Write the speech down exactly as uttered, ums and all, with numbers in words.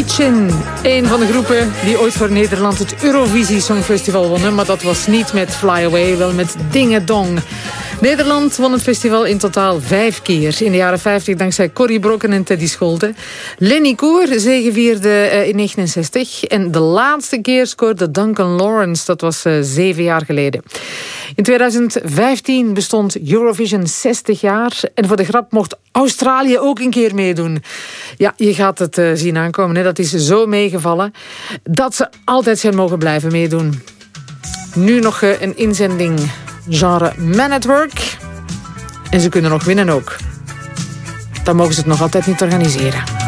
Karanicin. Een van de groepen die ooit voor Nederland het Eurovisie Songfestival wonnen. Maar dat was niet met Fly Away, wel met Dingedong. Nederland won het festival in totaal vijf keer. In de jaren vijftig dankzij Corrie Brokken en Teddy Scholten. Lenny Koer zegevierde in negenenzestig. En de laatste keer scoorde Duncan Lawrence. Dat was uh, zeven jaar geleden. In tweeduizend vijftien bestond Eurovision zestig jaar. En voor de grap mocht Australië ook een keer meedoen. Ja, je gaat het uh, zien aankomen. Hè. Dat is zo meegevallen dat ze altijd zijn mogen blijven meedoen. Nu nog uh, een inzending genre Man at Work. En ze kunnen nog winnen ook. Dan mogen ze het nog altijd niet organiseren.